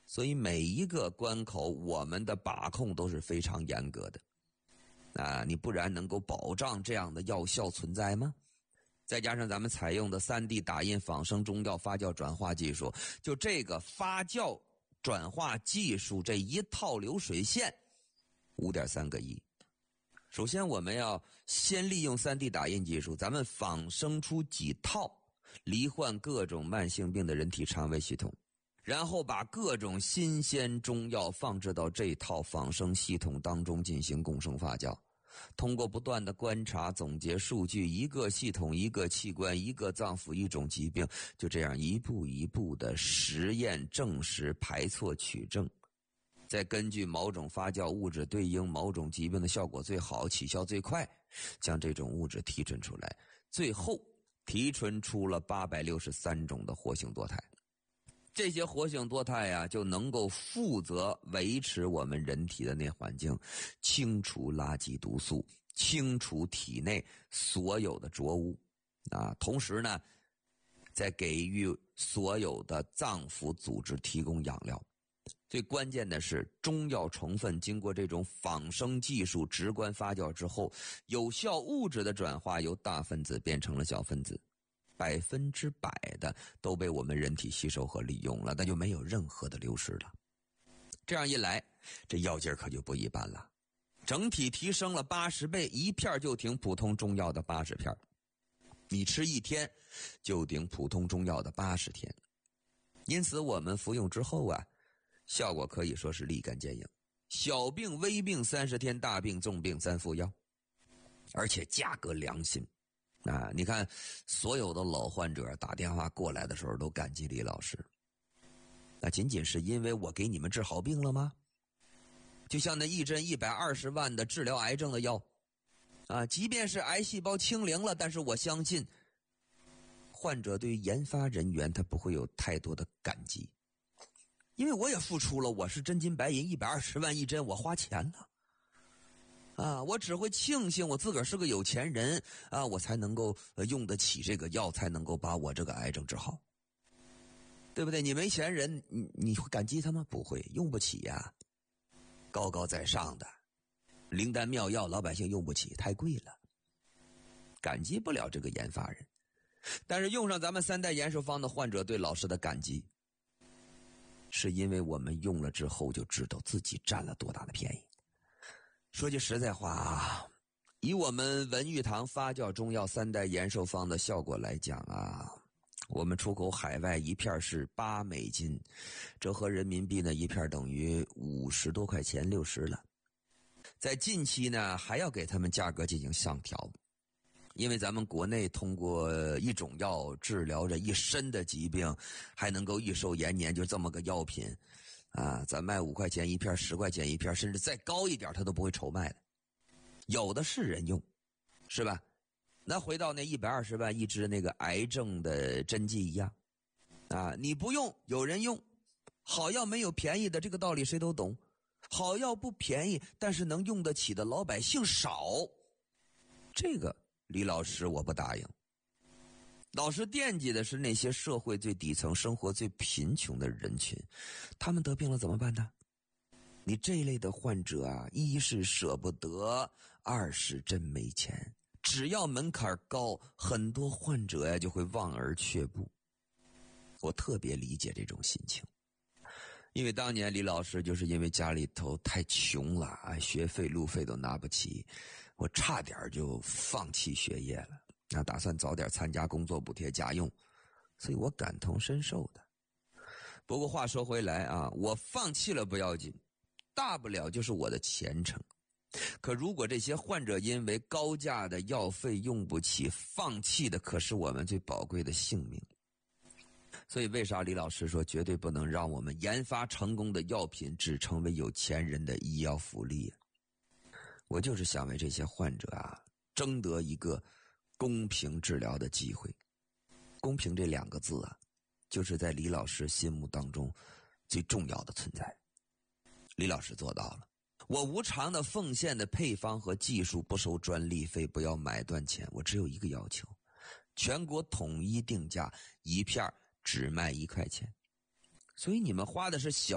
所以每一个关口我们的把控都是非常严格的。你不然能够保障这样的药效存在吗？再加上咱们采用的 3D 打印仿生中药发酵转化技术，就这个发酵转化技术这一套流水线 5.3 个亿。首先我们要先利用 3D 打印技术，咱们仿生出几套罹患各种慢性病的人体肠胃系统，然后把各种新鲜中药放置到这套仿生系统当中进行共生发酵。通过不断的观察总结数据，一个系统一个器官一个脏腑一种疾病，就这样一步一步的实验证实排错取证，再根据某种发酵物质对应某种疾病的效果最好起效最快，将这种物质提纯出来，最后提纯出了863种的活性多肽。这些活性多肽就能够负责维持我们人体的内环境，清除垃圾毒素，清除体内所有的浊物同时呢，再给予所有的脏腑组织提供养料。最关键的是，中药成分经过这种仿生技术直观发酵之后，有效物质的转化由大分子变成了小分子，100%的都被我们人体吸收和利用了，那就没有任何的流失了。这样一来，这药劲可就不一般了，整体提升了80倍，一片就顶普通中药的80片，你吃1天就顶普通中药的80天。因此我们服用之后效果可以说是立竿见影，小病微病30天，大病重病3副药，而且价格良心。你看所有的老患者打电话过来的时候都感激李老师，那仅仅是因为我给你们治好病了吗？就像那一针120万的治疗癌症的药即便是癌细胞清零了，但是我相信患者对于研发人员他不会有太多的感激，因为我也付出了，我是真金白银120万一针，我花钱了我只会庆幸我自个儿是个有钱人我才能够用得起这个药，才能够把我这个癌症治好，对不对？你没钱人，你会感激他吗？不会，用不起高高在上的灵丹妙药，老百姓用不起，太贵了，感激不了这个研发人。但是用上咱们3代延寿方的患者对老师的感激，是因为我们用了之后就知道自己占了多大的便宜。说句实在话以我们文玉堂发酵中药3代延寿方的效果来讲我们出口海外一片是8美金，折合人民币呢一片等于50多块钱，60了。在近期呢还要给他们价格进行上调，因为咱们国内通过一种药治疗着一身的疾病，还能够益寿延年，就这么个药品咱卖5块钱一片，10块钱一片，甚至再高一点他都不会愁卖的，有的是人用，是吧？那回到那120万一支那个癌症的针剂一样你不用有人用，好药没有便宜的，这个道理谁都懂，好药不便宜，但是能用得起的老百姓少，这个李老师我不答应。老师惦记的是那些社会最底层生活最贫穷的人群，他们得病了怎么办呢？你这一类的患者一是舍不得，二是真没钱，只要门槛高，很多患者就会望而却步。我特别理解这种心情，因为当年李老师就是因为家里头太穷了学费路费都拿不起，我差点就放弃学业了打算早点参加工作补贴家用，所以我感同身受的。不过话说回来我放弃了不要紧，大不了就是我的前程。可如果这些患者因为高价的药费用不起，放弃的可是我们最宝贵的性命。所以为啥李老师说绝对不能让我们研发成功的药品只成为有钱人的医药福利我就是想为这些患者争得一个公平治疗的机会。公平这2个字就是在李老师心目当中最重要的存在。李老师做到了，我无偿的奉献的配方和技术不收专利费，不要买断钱，我只有一个要求，全国统一定价，一片只卖1块钱。所以你们花的是小